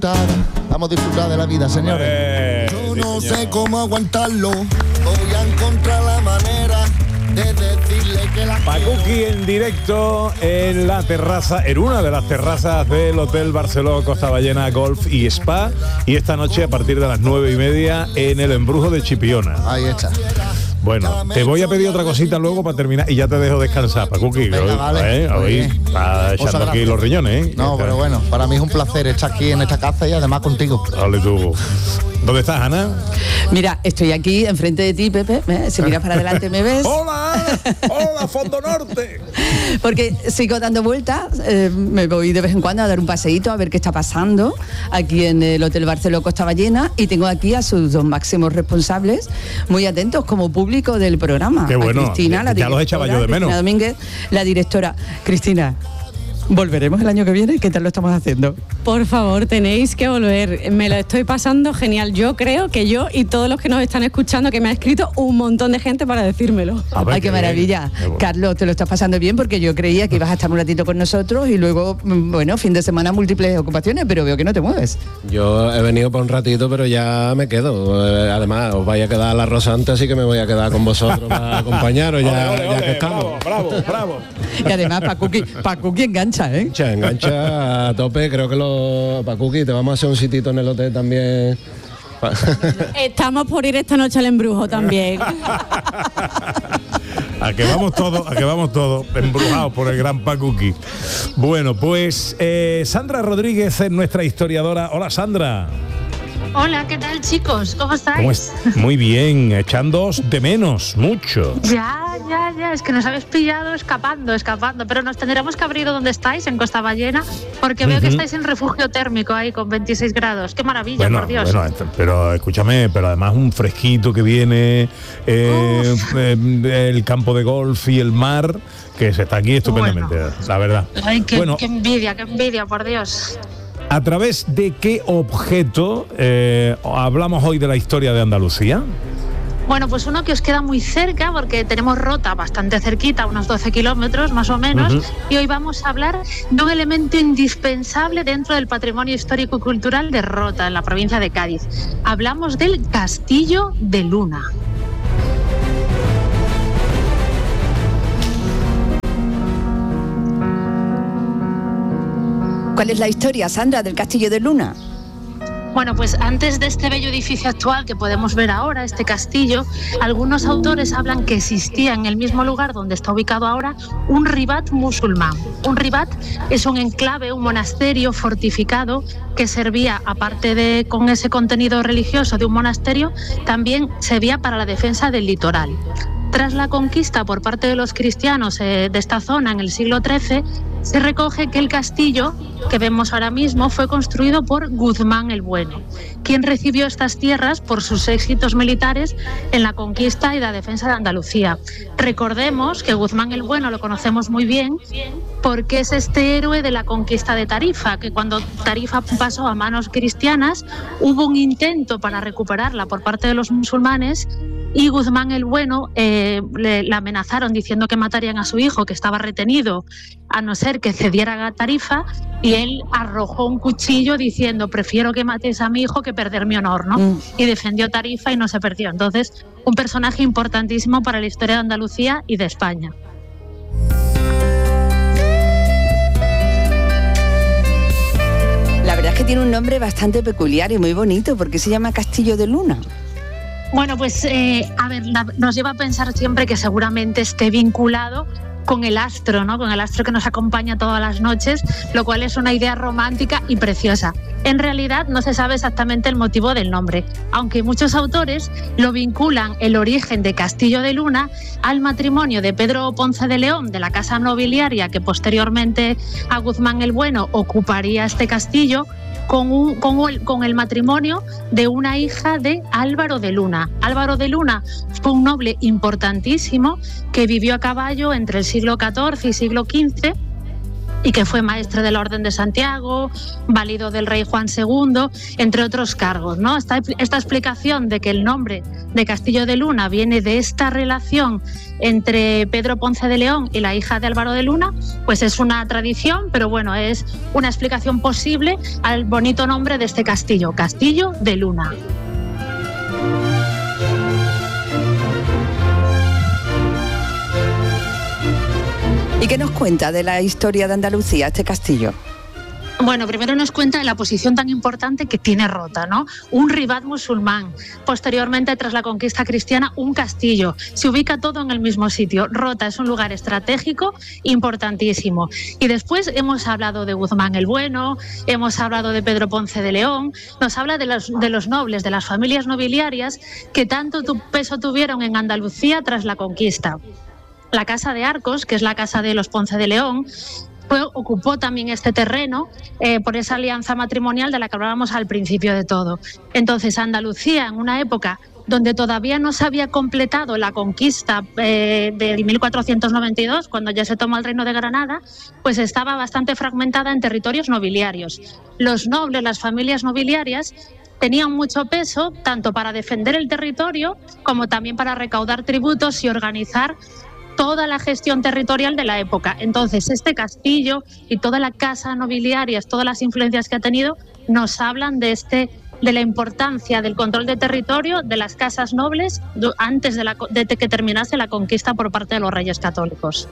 Vamos a disfrutar de la vida, señores. Yo no sé cómo aguantarlo. Voy a encontrar la manera de decirle que la Pacuqui en directo en la terraza, en una de las terrazas del Hotel Barceló Costa Ballena Golf y Spa, y esta noche a partir de las 9:30 en el Embrujo de Chipiona. Ahí está. Bueno, te voy a pedir otra cosita luego para terminar y ya te dejo descansar, Pacuqui. Venga, vale. Hoy está echando aquí los riñones, ¿eh? No, pero bueno, para mí es un placer estar aquí en esta casa y además contigo. Dale tú. ¿Dónde estás, Ana? Mira, estoy aquí enfrente de ti, Pepe. Si miras para adelante me ves. ¡Hola! ¡Hola, Fondo Norte! Porque sigo dando vueltas, me voy de vez en cuando a dar un paseíto a ver qué está pasando aquí en el Hotel Barceló Costa Ballena, y tengo aquí a sus dos máximos responsables, muy atentos como público del programa. Qué bueno, a Cristina, la ya los echaba yo de menos. Cristina Domínguez, la directora. Cristina, ¿volveremos el año que viene? ¿Qué tal lo estamos haciendo? Por favor, tenéis que volver. Me lo estoy pasando genial. Yo creo que yo y todos los que nos están escuchando, que me ha escrito un montón de gente para decírmelo. Ay, qué maravilla. Qué bueno. Carlos, te lo estás pasando bien, porque yo creía que ibas a estar un ratito con nosotros y luego, bueno, fin de semana múltiples ocupaciones, pero veo que no te mueves. Yo he venido por un ratito, pero ya me quedo. Además, os vais a quedar a la Rosante, así que me voy a quedar con vosotros para acompañaros ya que estamos. Bravo. Y además, Pacuqui engancha, ¿eh? Engancha a tope. Creo que Pacuqui, te vamos a hacer un sitito en el hotel también. Estamos por ir esta noche al Embrujo también. A que vamos todos embrujados por el gran Pacuqui. Bueno, pues Sandra Rodríguez es nuestra historiadora. Hola, Sandra. Hola, ¿qué tal, chicos? ¿Cómo estáis? Muy bien, echándoos de menos, mucho. Ya, es que nos habéis pillado escapando, pero nos tendremos que abrir donde estáis, en Costa Ballena, porque veo que estáis en refugio térmico ahí con 26 grados. ¡Qué maravilla, por Dios! Bueno, pero escúchame, pero además un fresquito que viene, el campo de golf y el mar, que se está aquí estupendamente, la verdad. Ay, qué envidia, por Dios. ¿A través de qué objeto hablamos hoy de la historia de Andalucía? Bueno, pues uno que os queda muy cerca, porque tenemos Rota bastante cerquita, unos 12 kilómetros más o menos, y hoy vamos a hablar de un elemento indispensable dentro del patrimonio histórico y cultural de Rota, en la provincia de Cádiz. Hablamos del Castillo de Luna. ¿Cuál es la historia, Sandra, del Castillo de Luna? Bueno, pues antes de este bello edificio actual que podemos ver ahora, este castillo, algunos autores hablan que existía en el mismo lugar donde está ubicado ahora un ribat musulmán. Un ribat es un enclave, un monasterio fortificado que servía, aparte de con ese contenido religioso de un monasterio, también servía para la defensa del litoral. Tras la conquista por parte de los cristianos de esta zona en el siglo XIII, se recoge que el castillo que vemos ahora mismo fue construido por Guzmán el Bueno, quien recibió estas tierras por sus éxitos militares en la conquista y la defensa de Andalucía. Recordemos que Guzmán el Bueno lo conocemos muy bien porque es este héroe de la conquista de Tarifa, que cuando Tarifa pasó a manos cristianas hubo un intento para recuperarla por parte de los musulmanes, y Guzmán el Bueno le amenazaron diciendo que matarían a su hijo, que estaba retenido, a no ser que cediera a Tarifa, y él arrojó un cuchillo diciendo: prefiero que mates a mi hijo que perder mi honor, ¿no? Y defendió Tarifa y no se perdió. Entonces, un personaje importantísimo para la historia de Andalucía y de España. La verdad es que tiene un nombre bastante peculiar y muy bonito. ¿Por qué se llama Castillo de Luna? Bueno, pues nos lleva a pensar siempre que seguramente esté vinculado con el astro, ¿no? Con el astro que nos acompaña todas las noches, lo cual es una idea romántica y preciosa. En realidad no se sabe exactamente el motivo del nombre, aunque muchos autores lo vinculan el origen de Castillo de Luna al matrimonio de Pedro Ponce de León, de la casa nobiliaria que posteriormente a Guzmán el Bueno ocuparía este castillo, con el matrimonio de una hija de Álvaro de Luna. Álvaro de Luna fue un noble importantísimo que vivió a caballo entre el siglo XIV y siglo XV y que fue maestre de la Orden de Santiago, válido del rey Juan II, entre otros cargos, ¿no? Esta explicación de que el nombre de Castillo de Luna viene de esta relación entre Pedro Ponce de León y la hija de Álvaro de Luna, pues es una tradición, pero bueno, es una explicación posible al bonito nombre de este castillo, Castillo de Luna. ¿Y qué nos cuenta de la historia de Andalucía, este castillo? Bueno, primero nos cuenta de la posición tan importante que tiene Rota, ¿no? Un ribat musulmán. Posteriormente, tras la conquista cristiana, un castillo. Se ubica todo en el mismo sitio. Rota es un lugar estratégico importantísimo. Y después hemos hablado de Guzmán el Bueno, hemos hablado de Pedro Ponce de León, nos habla de los nobles, de las familias nobiliarias que tanto peso tuvieron en Andalucía tras la conquista. La Casa de Arcos, que es la casa de los Ponce de León, ocupó también este terreno por esa alianza matrimonial de la que hablábamos al principio de todo. Entonces, Andalucía, en una época donde todavía no se había completado la conquista de 1492, cuando ya se toma el Reino de Granada, pues estaba bastante fragmentada en territorios nobiliarios. Los nobles, las familias nobiliarias, tenían mucho peso tanto para defender el territorio como también para recaudar tributos y organizar toda la gestión territorial de la época. Entonces, este castillo y toda la casa nobiliaria, todas las influencias que ha tenido, nos hablan de la importancia del control de territorio de las casas nobles antes de que terminase la conquista por parte de los reyes católicos.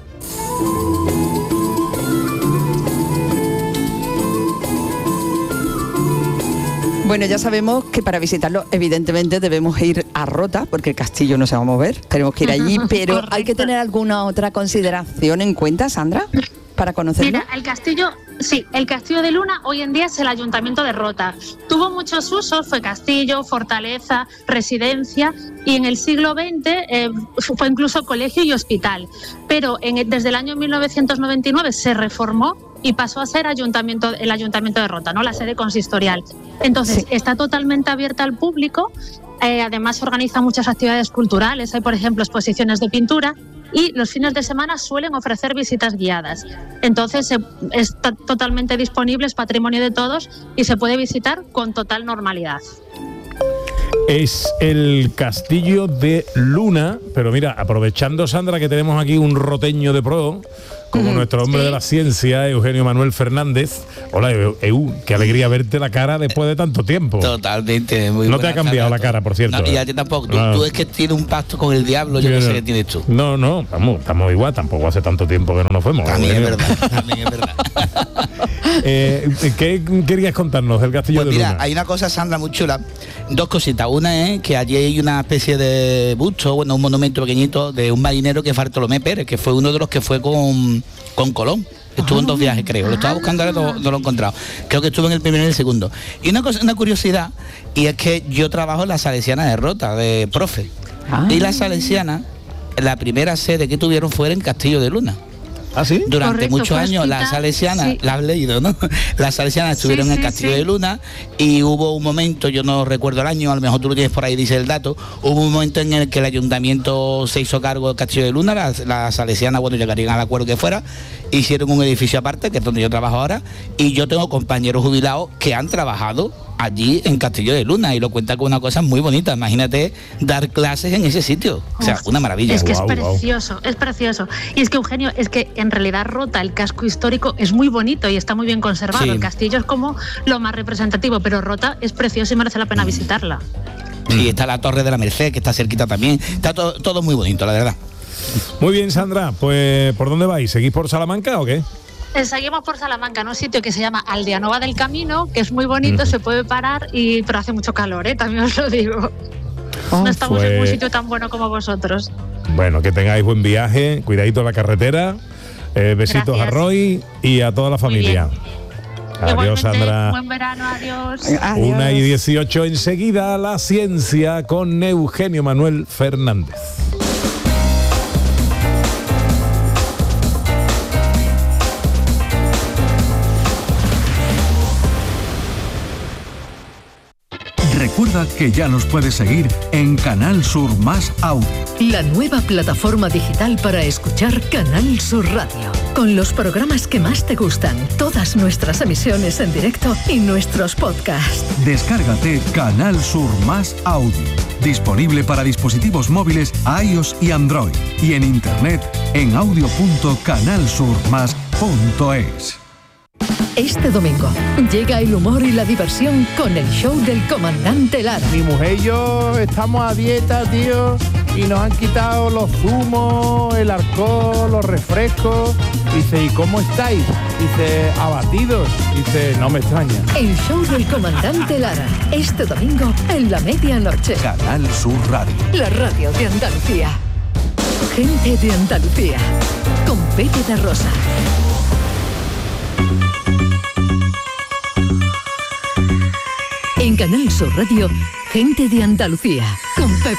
Bueno, ya sabemos que para visitarlo, evidentemente, debemos ir a Rota, porque el castillo no se va a mover, tenemos que ir allí, pero Correcto. ¿hay que tener alguna otra consideración en cuenta, Sandra, para conocerlo? Mira, el castillo de Luna hoy en día es el Ayuntamiento de Rota. Tuvo muchos usos, fue castillo, fortaleza, residencia, y en el siglo XX fue incluso colegio y hospital. Pero desde el año 1999 se reformó y pasó a ser el Ayuntamiento de Rota, ¿no? La sede consistorial. Entonces, está totalmente abierta al público, además organiza muchas actividades culturales, hay por ejemplo exposiciones de pintura, y los fines de semana suelen ofrecer visitas guiadas. Entonces, está totalmente disponible, es patrimonio de todos y se puede visitar con total normalidad. Es el Castillo de Luna, pero mira, aprovechando, Sandra, que tenemos aquí un roteño de pro, como nuestro hombre de la ciencia, Eugenio Manuel Fernández. Hola, qué alegría verte la cara después de tanto tiempo. Totalmente. Muy no te ha cambiado la cara, por cierto. No, y a ti tampoco. Tú es que tienes un pacto con el diablo, yo no sé qué tienes tú. No, estamos igual, tampoco hace tanto tiempo que no nos fuimos. También es verdad. ¿Qué querías contarnos del Castillo de Luna? Mira, hay una cosa, Sandra, muy chula. Dos cositas. Una es que allí hay una especie de busto, un monumento pequeñito de un marinero que es Bartolomé Pérez, que fue uno de los que fue con Colón. Estuvo en 2 viajes, creo. Lo estaba buscando ahora, no lo he encontrado. Creo que estuvo en el primero y en el segundo. Y una curiosidad, y es que yo trabajo en la Salesiana de Rota, de profe. Y la Salesiana, la primera sede que tuvieron fue en Castillo de Luna. ¿Ah, sí? Durante Correcto, muchos años las salesianas, la has leído, ¿no? Las salesianas estuvieron en el Castillo de Luna, y hubo un momento, yo no recuerdo el año, a lo mejor tú lo tienes por ahí, dice el dato, hubo un momento en el que el ayuntamiento se hizo cargo del Castillo de Luna, las salesianas, bueno, llegarían al acuerdo que fuera, hicieron un edificio aparte, que es donde yo trabajo ahora, y yo tengo compañeros jubilados que han trabajado allí en Castillo de Luna, y lo cuenta con una cosa muy bonita. Imagínate dar clases en ese sitio, o sea, una maravilla. Es que es precioso. Y es que, Eugenio, es que en realidad Rota, el casco histórico, es muy bonito y está muy bien conservado. Sí. El castillo es como lo más representativo, pero Rota es precioso y merece la pena visitarla. Sí, está la Torre de la Merced, que está cerquita también, está todo muy bonito, la verdad. Muy bien, Sandra, pues ¿por dónde vais? ¿Seguís por Salamanca o qué? Seguimos por Salamanca, en un sitio que se llama Aldeanova del Camino, que es muy bonito, se puede parar, pero hace mucho calor, también os lo digo. No estamos en un sitio tan bueno como vosotros. Bueno, que tengáis buen viaje, cuidadito la carretera, besitos. Gracias. A Roy y a toda la familia. Adiós, igualmente, Sandra. Buen verano, adiós. 1:18, enseguida la ciencia con Eugenio Manuel Fernández. Recuerda que ya nos puedes seguir en Canal Sur Más Audio. La nueva plataforma digital para escuchar Canal Sur Radio. con los programas que más te gustan, todas nuestras emisiones en directo y nuestros podcasts. Descárgate Canal Sur Más Audio. Disponible para dispositivos móviles iOS y Android. Y en internet en audio.canalsurmas.es. Este domingo llega el humor y la diversión con el show del comandante Lara. Mi mujer y yo estamos a dieta, tío, y nos han quitado los zumos, el alcohol, los refrescos. Dice, ¿y cómo estáis? Dice, abatidos. Dice, no me extraña. El show del comandante Lara, este domingo en la medianoche. Canal Sur Radio. La radio de Andalucía. Gente de Andalucía, con Pepe de Rosa. En Canal Sur Radio, Gente de Andalucía, con Pepe